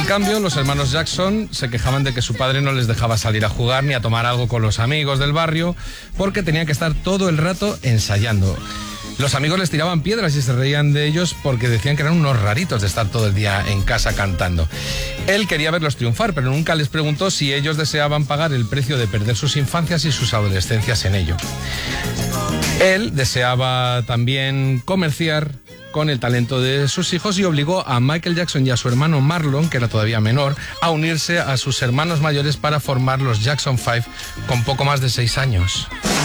cambio, los hermanos Jackson se quejaban de que su padre no les dejaba salir a jugar ni a tomar algo con los amigos del barrio porque tenían que estar todo el rato ensayando. Los amigos les tiraban piedras y se reían de ellos porque decían que eran unos raritos de estar todo el día en casa cantando. Él quería verlos triunfar, pero nunca les preguntó si ellos deseaban pagar el precio de perder sus infancias y sus adolescencias en ello. Él deseaba también comerciar con el talento de sus hijos y obligó a Michael Jackson y a su hermano Marlon, que era todavía menor, a unirse a sus hermanos mayores para formar los Jackson 5 con poco más de 6 años.